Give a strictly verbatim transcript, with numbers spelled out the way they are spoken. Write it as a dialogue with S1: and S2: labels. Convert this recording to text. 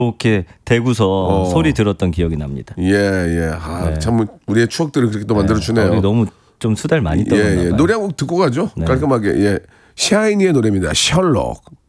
S1: 이렇게 대구서
S2: 어.
S1: 소리 들었던 기억이 납니다.
S2: 예, 예. 아,
S1: 네.
S2: 참 우리의 추억들을 그렇게 또 만들어 주네요.
S1: 아, 우리 너무 좀 수다를 많이
S2: 예,
S1: 떨었나
S2: 예.
S1: 봐요.
S2: 노래 한 곡 듣고 가죠.
S1: 네.
S2: 깔끔하게. 예. 샤이니의 노래입니다. 셜록.